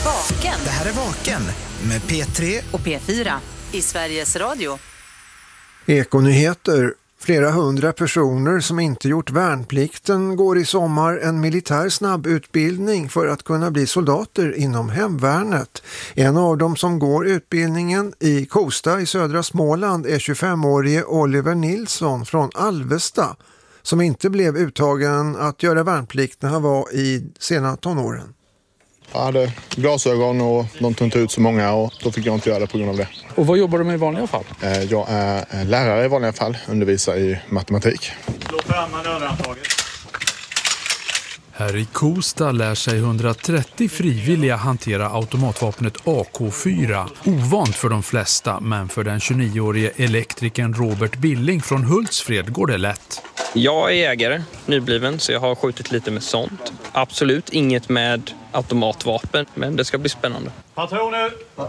Vaken. Det här är Vaken med P3 och P4 i Sveriges Radio. Ekonyheter. Flera hundra personer som inte gjort värnplikten går i sommar en militär snabbutbildning för att kunna bli soldater inom hemvärnet. En av dem som går utbildningen i Kosta i södra Småland är 25-årige Oliver Nilsson från Alvesta, som inte blev uttagen att göra värnplikt när han var i sena tonåren. Jag hade glasögon och de tog inte ut så många och då fick jag inte göra det på grund av det. Och vad jobbar du med i vanliga fall? Jag är lärare i vanliga fall, undervisar i matematik. Slå fram manöverantaget. Här i Kosta lär sig 130 frivilliga hantera automatvapnet AK4. Ovant för de flesta, men för den 29-årige elektrikern Robert Billing från Hultsfred går det lätt. Jag är jägare, nybliven, så jag har skjutit lite med sånt. Absolut inget med automatvapen, men det ska bli spännande. Patroner!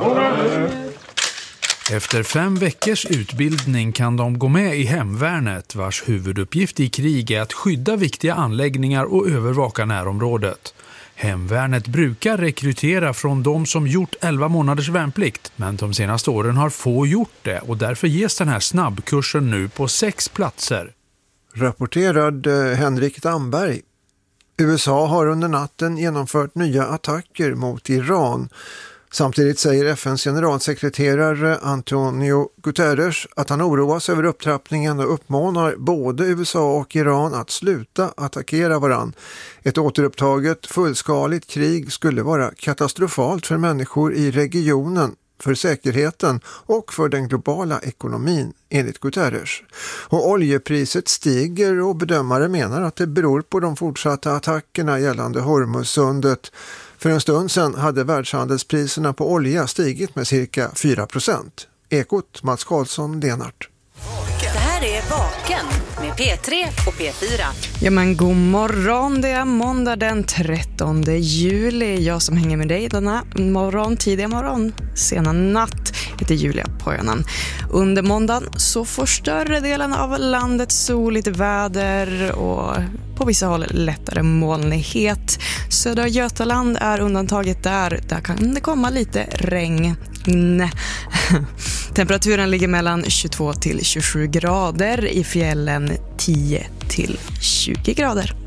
Efter 5 veckors utbildning kan de gå med i hemvärnet, vars huvuduppgift i krig är att skydda viktiga anläggningar och övervaka närområdet. Hemvärnet brukar rekrytera från de som gjort 11 månaders värnplikt, men de senaste åren har få gjort det och därför ges den här snabbkursen nu på 6 platser. Rapporterad Henrik Damberg. USA har under natten genomfört nya attacker mot Iran. Samtidigt säger FNs generalsekreterare Antonio Guterres att han oroas över upptrappningen och uppmanar både USA och Iran att sluta attackera varann. Ett återupptaget fullskaligt krig skulle vara katastrofalt för människor i regionen, för säkerheten och för den globala ekonomin, enligt Guterres. Och oljepriset stiger och bedömare menar att det beror på de fortsatta attackerna gällande Hormuzsundet. För en stund sedan hade världshandelspriserna på olja stigit med cirka 4%. Ekot, Mats Karlsson, Lenart. Det här är Vaken med P3 och P4. Ja men god morgon, det är måndag den 13 juli. Jag som hänger med dig denna morgon, tidiga morgon, sena natt, heter Julia Pojanen. Under måndagen så får större delen av landet soligt väder och på vissa håll lättare molnighet. Södra Götaland är undantaget där kan det komma lite regn. Temperaturen ligger mellan 22 till 27 grader, i fjällen 10 till 20 grader.